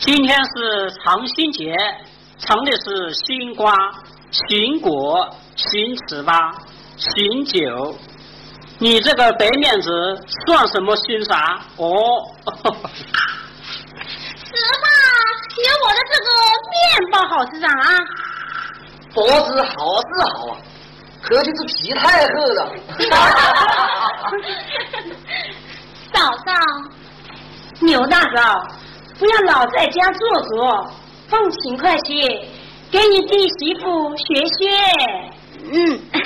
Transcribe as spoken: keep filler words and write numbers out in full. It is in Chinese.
今天是长新节，尝的是新瓜、新果、新糍粑、新酒。你这个白面子算什么新啥？哦， 是吧？有我的这个面包好吃啊！ 脖子好是好啊，可就是皮太厚了。 嫂嫂，牛大嫂，不要老在家做作，放勤快些，给你弟媳妇学学。嗯。